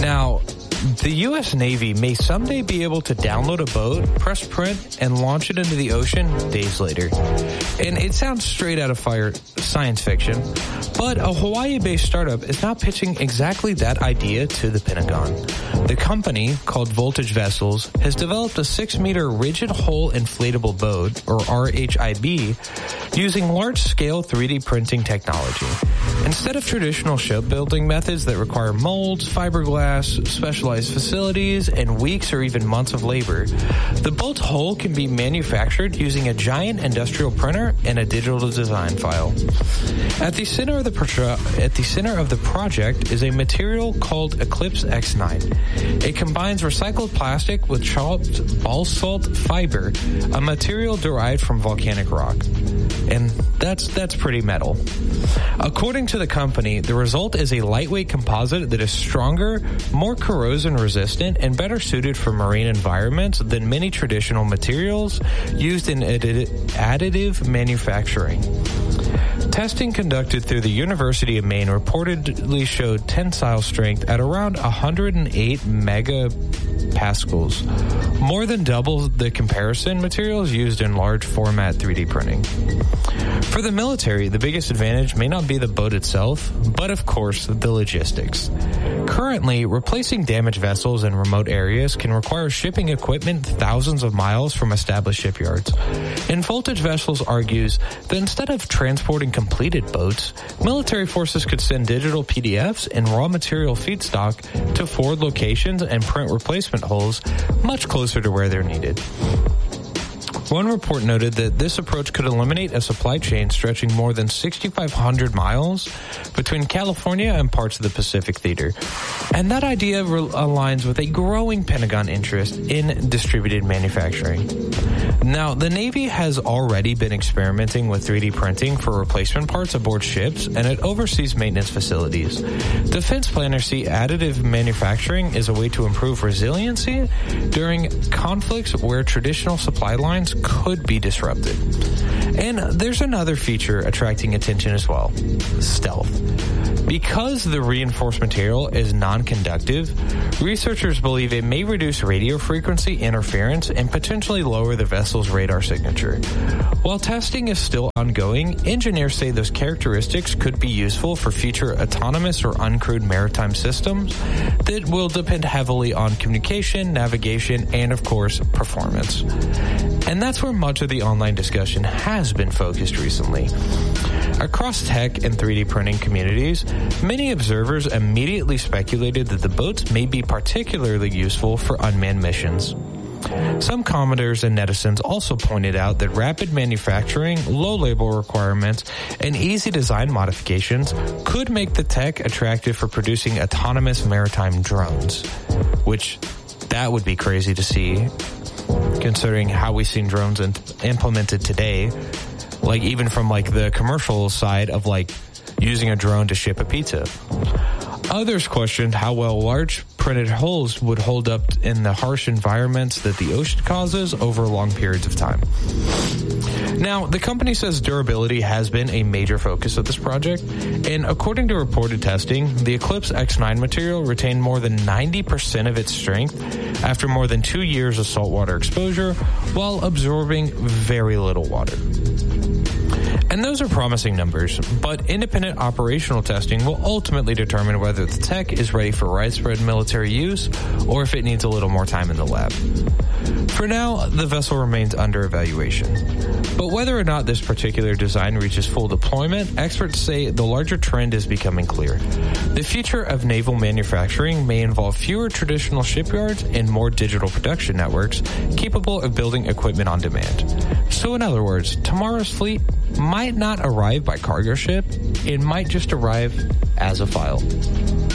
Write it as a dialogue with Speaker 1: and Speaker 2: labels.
Speaker 1: Now, the U.S. Navy may someday be able to download a boat, press print, and launch it into the ocean days later. And it sounds straight out of science fiction, but a Hawaii-based startup is now pitching exactly that idea to the Pentagon. The company, called Voltage Vessels, has developed a 6-meter rigid hull inflatable boat, or RHIB, using large-scale 3D printing technology. Instead of traditional shipbuilding methods that require molds, fiberglass, specialized facilities, and weeks or even months of labor, the boat's hull can be manufactured using a giant industrial printer and a digital design file. At the center of the project is a material called Eclipse X9. It combines recycled plastic with chopped basalt fiber, a material derived from volcanic rock. And that's pretty metal. According to the company, the result is a lightweight composite that is stronger, more corrosion resistant, and better suited for marine environments than many traditional materials used in additive manufacturing. Testing conducted through the University of Maine reportedly showed tensile strength at around 108 megapascals, more than double the comparison materials used in large format 3D printing. For the military, the biggest advantage may not be the boat itself, but of course, the logistics. Currently, replacing damaged vessels in remote areas can require shipping equipment thousands of miles from established shipyards. And Voltage Vessels argues that instead of transporting completed boats, military forces could send digital PDFs and raw material feedstock to forward locations and print replacement hulls much closer to where they're needed. One report noted that this approach could eliminate a supply chain stretching more than 6,500 miles between California and parts of the Pacific Theater. And that idea aligns with a growing Pentagon interest in distributed manufacturing. Now, the Navy has already been experimenting with 3D printing for replacement parts aboard ships and at overseas maintenance facilities. Defense planners see additive manufacturing as a way to improve resiliency during conflicts where traditional supply lines could be disrupted. And there's another feature attracting attention as well: stealth. Because the reinforced material is non-conductive, researchers believe it may reduce radio frequency interference and potentially lower the vessel's radar signature. While testing is still ongoing, engineers say those characteristics could be useful for future autonomous or uncrewed maritime systems that will depend heavily on communication, navigation, and of course, performance. And that's where much of the online discussion has been focused recently. Across tech and 3D printing communities, many observers immediately speculated that the boats may be particularly useful for unmanned missions. Some commenters and netizens also pointed out that rapid manufacturing, low labor requirements, and easy design modifications could make the tech attractive for producing autonomous maritime drones, which that would be crazy to see, considering how we've seen drones implemented today, like even from like the commercial side of like using a drone to ship a pizza. Others questioned how well large printed hulls would hold up in the harsh environments that the ocean causes over long periods of time. Now, the company says durability has been a major focus of this project, and according to reported testing, the Eclipse X9 material retained more than 90% of its strength after more than 2 years of saltwater exposure while absorbing very little water. And those are promising numbers, but independent operational testing will ultimately determine whether the tech is ready for widespread military use or if it needs a little more time in the lab. For now, the vessel remains under evaluation. But whether or not this particular design reaches full deployment, experts say the larger trend is becoming clear. The future of naval manufacturing may involve fewer traditional shipyards and more digital production networks capable of building equipment on demand. So in other words, tomorrow's fleet might not arrive by cargo ship, it might just arrive as a file.